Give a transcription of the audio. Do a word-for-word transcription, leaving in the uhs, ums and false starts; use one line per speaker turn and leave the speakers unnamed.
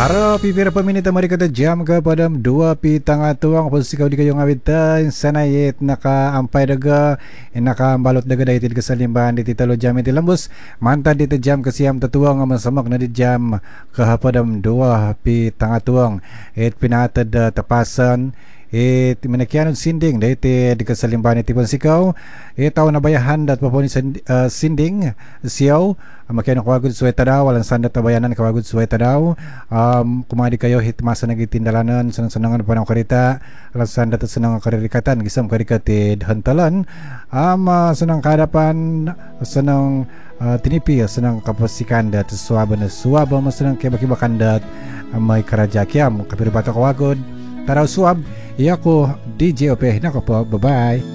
Haro pipira paminita mari kata jam ke padam dua pi tangah tuang posisi kau di kayong awitan sanayet naka ampai daga naka balot daga dai tid kesalimban di titalo jam itu lembus mantan di jam ke siam tetuang masamak na di jam ke padam dua pi tangah tuang et pinatad tapasan it minakianon sinding dai ti di kesalimban ti pansikau et taw nabayahan dat paponi uh, sinding siaw makiano kawagod suweta daw walang sandat tabayanan kawagod suweta daw um, kumadi kayo hitmasa nagitindalanan sanang-sanangan pa ng karita alang sandat at sanang karirikatan gisam karikatid hantalan um, uh, sanang kadapan sanang uh, tinipi sanang kapasikandat suwaba na suwaba masanang kibakibakandat uh, may karajakyam kapiribata kawagod taraw suwab iya ko D J Ope nako po bye bye.